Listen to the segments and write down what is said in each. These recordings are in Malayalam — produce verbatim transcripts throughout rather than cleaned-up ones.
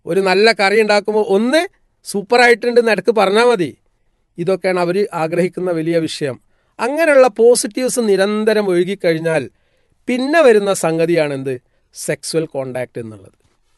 ഒരു നല്ല കറി ഉണ്ടാക്കുമ്പോൾ ഒന്ന് സൂപ്പറായിട്ടുണ്ടെന്ന് ഇടയ്ക്ക് പറഞ്ഞാൽ മതി. ഇതൊക്കെയാണ് അവർ ആഗ്രഹിക്കുന്ന വലിയ വിഷയം. അങ്ങനെയുള്ള പോസിറ്റീവ്സ് നിരന്തരം ഒഴുകിക്കഴിഞ്ഞാൽ പിന്നെ വരുന്ന സംഗതിയാണെന്ത്? സെക്സ്വൽ കോണ്ടാക്റ്റ് എന്നുള്ളത്.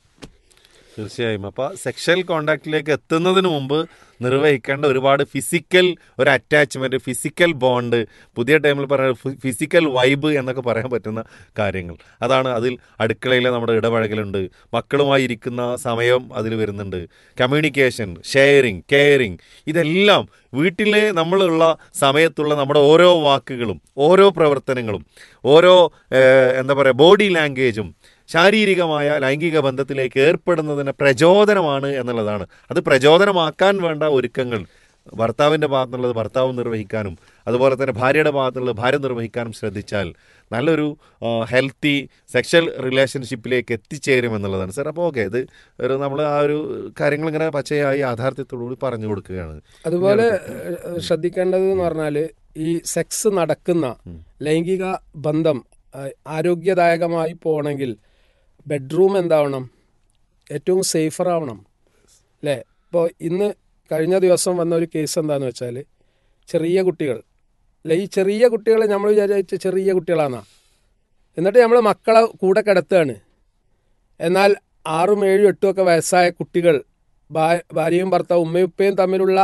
തീർച്ചയായും. അപ്പോൾ സെക്ഷൽ കോണ്ടാക്റ്റിലേക്ക് എത്തുന്നതിന് മുമ്പ് നിർവഹിക്കേണ്ട ഒരുപാട് ഫിസിക്കൽ ഒരു അറ്റാച്ച്മെൻറ്റ്, ഫിസിക്കൽ ബോണ്ട്, പുതിയ ടൈമിൽ പറയുന്ന ഫിസിക്കൽ വൈബ് എന്നൊക്കെ പറയാൻ പറ്റുന്ന കാര്യങ്ങൾ. അതാണ് അതിൽ അടുക്കളയിലെ നമ്മുടെ ഇടപഴകലുണ്ട്, മക്കളുമായി ഇരിക്കുന്ന സമയം അതിൽ വരുന്നുണ്ട്, കമ്മ്യൂണിക്കേഷൻ, ഷെയറിങ്, കെയറിങ്, ഇതെല്ലാം വീട്ടിലെ നമ്മളുള്ള സമയത്തുള്ള നമ്മുടെ ഓരോ വാക്കുകളും ഓരോ പ്രവർത്തനങ്ങളും ഓരോ എന്താ പറയുക ബോഡി ലാംഗ്വേജും ശാരീരികമായ ലൈംഗിക ബന്ധത്തിലേക്ക് ഏർപ്പെടുന്നതിന് പ്രചോദനമാണ് എന്നുള്ളതാണ്. അത് പ്രചോദനമാക്കാൻ വേണ്ട ഒരുക്കങ്ങൾ ഭർത്താവിൻ്റെ ഭാഗത്തുനിന്നുള്ളത് ഭർത്താവ് നിർവഹിക്കാനും അതുപോലെ തന്നെ ഭാര്യയുടെ ഭാഗത്തുനിന്നുള്ളത് ഭാര്യ നിർവഹിക്കാനും ശ്രദ്ധിച്ചാൽ നല്ലൊരു ഹെൽത്തി സെക്ഷൽ റിലേഷൻഷിപ്പിലേക്ക് എത്തിച്ചേരുമെന്നുള്ളതാണ് സാർ. അപ്പോൾ ഓക്കെ, ഇത് ഒരു നമ്മൾ ആ ഒരു കാര്യങ്ങൾ ഇങ്ങനെ പച്ചയായി യാഥാർത്ഥ്യത്തോടുകൂടി പറഞ്ഞു കൊടുക്കുകയാണ്. അതുപോലെ ശ്രദ്ധിക്കേണ്ടത് എന്ന് പറഞ്ഞാൽ ഈ സെക്സ് നടക്കുന്ന ലൈംഗിക ബന്ധം ആരോഗ്യദായകമായി പോകണമെങ്കിൽ ബെഡ്റൂം എന്താവണം? ഏറ്റവും സേഫർ ആവണം അല്ലേ? ഇപ്പോൾ ഇന്ന് കഴിഞ്ഞ ദിവസം വന്ന ഒരു കേസ് എന്താണെന്ന് വെച്ചാൽ ചെറിയ കുട്ടികൾ അല്ലെ, ഈ ചെറിയ കുട്ടികൾ നമ്മൾ വിചാരിച്ച ചെറിയ കുട്ടികളാണെന്നാ, എന്നിട്ട് നമ്മൾ മക്കളെ കൂടെ കിടത്തുകയാണ്. എന്നാൽ ആറും ഏഴും എട്ടും ഒക്കെ വയസ്സായ കുട്ടികൾ ഭാര്യയും ഭർത്താവും ഉമ്മയും ഉപ്പയും തമ്മിലുള്ള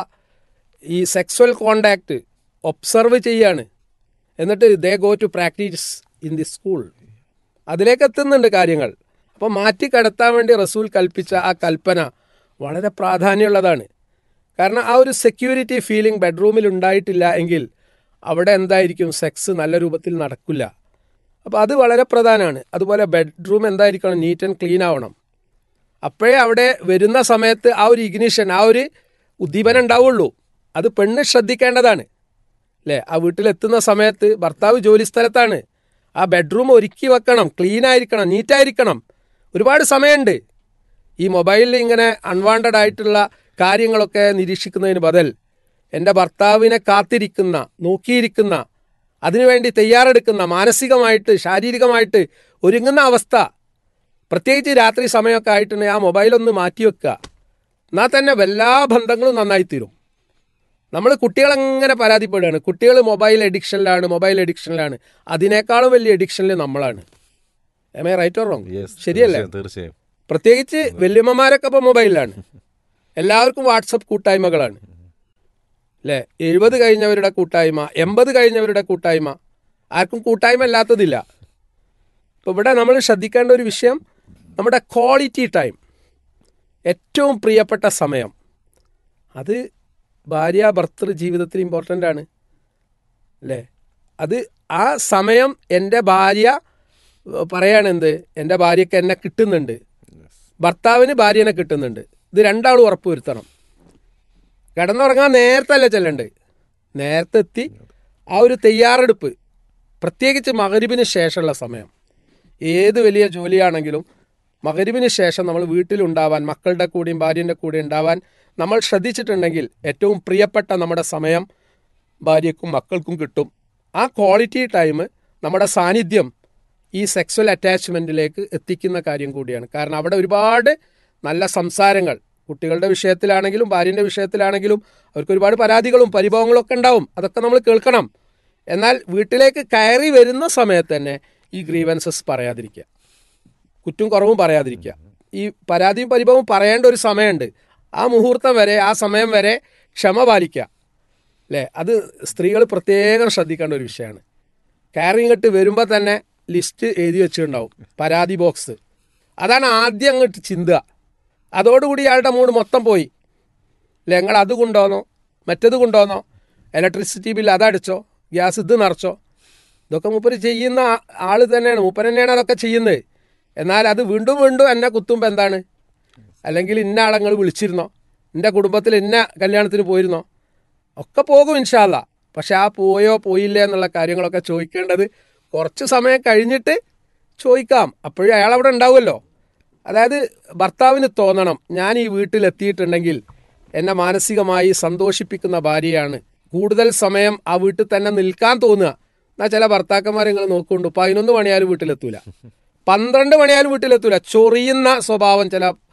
ഈ സെക്സ്വൽ കോണ്ടാക്റ്റ് ഒബ്സർവ് ചെയ്യാണ്. എന്നിട്ട് they go to practice in the school. അതിലേക്ക് എത്തുന്നുണ്ട് കാര്യങ്ങൾ. അപ്പോൾ മാറ്റി കടത്താൻ വേണ്ടി റസൂൽ കൽപ്പിച്ച ആ കൽപ്പന വളരെ പ്രാധാന്യമുള്ളതാണ്. കാരണം ആ ഒരു സെക്യൂരിറ്റി ഫീലിംഗ് ബെഡ്റൂമിൽ ഉണ്ടായിട്ടില്ല എങ്കിൽ അവിടെ എന്തായിരിക്കും? സെക്സ് നല്ല രൂപത്തിൽ നടക്കില്ല. അപ്പോൾ അത് വളരെ പ്രധാനമാണ്. അതുപോലെ ബെഡ്റൂം എന്തായിരിക്കണം? നീറ്റ് ആൻഡ് ക്ലീൻ ആവണം. അപ്പോഴേ അവിടെ വരുന്ന സമയത്ത് ആ ഒരു ഇഗ്നിഷൻ, ആ ഒരു ഉദ്ദീപനം ഉണ്ടാവുള്ളൂ. അത് പെണ്ണ് ശ്രദ്ധിക്കേണ്ടതാണ് അല്ലേ? ആ വീട്ടിലെത്തുന്ന സമയത്ത് ഭർത്താവ് ജോലി സ്ഥലത്താണ്, ആ ബെഡ്റൂം ഒരുക്കി വെക്കണം, ക്ലീൻ ആയിരിക്കണം, നീറ്റായിരിക്കണം. ഒരുപാട് സമയമുണ്ട്. ഈ മൊബൈലിൽ ഇങ്ങനെ അൺവാണ്ടഡ് ആയിട്ടുള്ള കാര്യങ്ങളൊക്കെ നിരീക്ഷിക്കുന്നതിന് ബദൽ എൻ്റെ ഭർത്താവിനെ കാത്തിരിക്കുന്ന, നോക്കിയിരിക്കുന്ന, അതിനുവേണ്ടി തയ്യാറെടുക്കുന്ന, മാനസികമായിട്ട് ശാരീരികമായിട്ട് ഒരുങ്ങുന്ന അവസ്ഥ, പ്രത്യേകിച്ച് രാത്രി സമയമൊക്കെ ആയിട്ടുണ്ടെങ്കിൽ ആ മൊബൈലൊന്ന് മാറ്റിവെക്കുക. എന്നാൽ തന്നെ എല്ലാ ബന്ധങ്ങളും നന്നായിത്തീരും. നമ്മൾ കുട്ടികളെങ്ങനെ പരാതിപ്പെടുകയാണ്, കുട്ടികൾ മൊബൈൽ എഡിക്ഷനിലാണ് മൊബൈൽ എഡിക്ഷനിലാണ് അതിനേക്കാളും വലിയ എഡിക്ഷനിൽ നമ്മളാണ്. M I right or wrong? ശരിയല്ലേ? തീർച്ചയായും. പ്രത്യേകിച്ച് വല്യമ്മമാരൊക്കെ ഇപ്പോൾ മൊബൈലിലാണ്. എല്ലാവർക്കും വാട്സപ്പ് കൂട്ടായ്മകളാണ് അല്ലേ? എഴുപത് കഴിഞ്ഞവരുടെ കൂട്ടായ്മ, എൺപത് കഴിഞ്ഞവരുടെ കൂട്ടായ്മ, ആർക്കും കൂട്ടായ്മ ഇല്ലാത്തതില്ല. ഇപ്പോൾ ഇവിടെ നമ്മൾ ശ്രദ്ധിക്കേണ്ട ഒരു വിഷയം നമ്മുടെ ക്വാളിറ്റി ടൈം, ഏറ്റവും പ്രിയപ്പെട്ട സമയം, അത് ഭാര്യ ഭർത്തൃ ജീവിതത്തിൽ ഇമ്പോർട്ടൻ്റ് ആണ് അല്ലേ? അത് ആ സമയം എൻ്റെ ഭാര്യ പറയാണെന്ത്, എൻ്റെ ഭാര്യയ്ക്ക് എന്നെ കിട്ടുന്നുണ്ട്, ഭർത്താവിന് ഭാര്യനെ കിട്ടുന്നുണ്ട്. ഇത് രണ്ടാളും ഉറപ്പ് വരുത്തണം. കിടന്നുറങ്ങാൻ നേരത്തെ അല്ല ചെല്ലണ്ട്, നേരത്തെ എത്തി ആ ഒരു തയ്യാറെടുപ്പ്, പ്രത്യേകിച്ച് മഗ്‌രിബിന് ശേഷമുള്ള സമയം. ഏത് വലിയ ജോലിയാണെങ്കിലും മഗ്‌രിബിന് ശേഷം നമ്മൾ വീട്ടിലുണ്ടാവാൻ, മക്കളുടെ കൂടെയും ഭാര്യൻ്റെ കൂടെ ഉണ്ടാവാൻ നമ്മൾ ശ്രദ്ധിച്ചിട്ടുണ്ടെങ്കിൽ ഏറ്റവും പ്രിയപ്പെട്ട നമ്മുടെ സമയം ഭാര്യയ്ക്കും മക്കൾക്കും കിട്ടും. ആ ക്വാളിറ്റി ടൈം, നമ്മുടെ സാന്നിധ്യം ഈ സെക്സ്വൽ അറ്റാച്ച്മെൻറ്റിലേക്ക് എത്തിക്കുന്ന കാര്യം കൂടിയാണ്. കാരണം അവിടെ ഒരുപാട് നല്ല സംസാരങ്ങൾ, കുട്ടികളുടെ വിഷയത്തിലാണെങ്കിലും ഭാര്യൻ്റെ വിഷയത്തിലാണെങ്കിലും അവർക്ക് ഒരുപാട് പരാതികളും പരിഭവങ്ങളും ഒക്കെ ഉണ്ടാവും. അതൊക്കെ നമ്മൾ കേൾക്കണം. എന്നാൽ വീട്ടിലേക്ക് കയറി വരുന്ന സമയത്ത് തന്നെ ഈ ഗ്രീവൻസസ് പറയാതിരിക്കുക, കുറ്റവും കുറവും പറയാതിരിക്കുക. ഈ പരാതിയും പരിഭവവും പറയേണ്ട ഒരു സമയമുണ്ട്. ആ മുഹൂർത്തം വരെ, ആ സമയം വരെ ക്ഷമ പാലിക്കുക അല്ലേ? അത് സ്ത്രീകൾ പ്രത്യേകം ശ്രദ്ധിക്കേണ്ട ഒരു വിഷയമാണ്. കയറി ഇങ്ങോട്ട് വരുമ്പോൾ തന്നെ ലിസ്റ്റ് എഴുതി വെച്ചിട്ടുണ്ടാവും, പരാതി ബോക്സ്. അതാണ് ആദ്യം അങ്ങോട്ട് ചിന്തുക. അതോടുകൂടി അയാളുടെ മൂഡ് മൊത്തം പോയി അല്ലേ? നിങ്ങൾ അത് കൊണ്ടുവന്നോ, മറ്റത് കൊണ്ടുവന്നോ, ഇലക്ട്രിസിറ്റി ബില്ല് അതടിച്ചോ, ഗ്യാസ് ഇത് നിറച്ചോ, ഇതൊക്കെ മൂപ്പര് ചെയ്യുന്ന ആൾ തന്നെയാണ്, മൂപ്പർ തന്നെയാണ് അതൊക്കെ ചെയ്യുന്നത്. എന്നാൽ അത് വീണ്ടും വീണ്ടും എന്നെ കുത്തുമ്പോൾ എന്താണ്? അല്ലെങ്കിൽ ഇന്ന ആളങ്ങൾ വിളിച്ചിരുന്നോ, എൻ്റെ കുടുംബത്തിൽ ഇന്ന കല്യാണത്തിന് പോയിരുന്നോ, ഒക്കെ പോകും ഇൻഷാ അല്ലാഹ്. പക്ഷെ ആ പോയോ പോയില്ലേ എന്നുള്ള കാര്യങ്ങളൊക്കെ ചോദിക്കേണ്ടത് കുറച്ച് സമയം കഴിഞ്ഞിട്ട് ചോദിക്കാം. അപ്പോഴും അയാൾ അവിടെ ഉണ്ടാവുമല്ലോ. അതായത് ഭർത്താവിന് തോന്നണം, ഞാൻ ഈ വീട്ടിലെത്തിയിട്ടുണ്ടെങ്കിൽ എന്നെ മാനസികമായി സന്തോഷിപ്പിക്കുന്ന ഭാര്യയാണ്, കൂടുതൽ സമയം ആ വീട്ടിൽ തന്നെ നിൽക്കാൻ തോന്നുക. എന്നാൽ ചില ഭർത്താക്കന്മാരെ നിങ്ങൾ നോക്കുന്നുണ്ട്, പതിനൊന്ന് മണിയായാലും വീട്ടിലെത്തൂല, പന്ത്രണ്ട് മണിയായാലും വീട്ടിലെത്തൂല, ചൊറിയുന്ന സ്വഭാവം ചില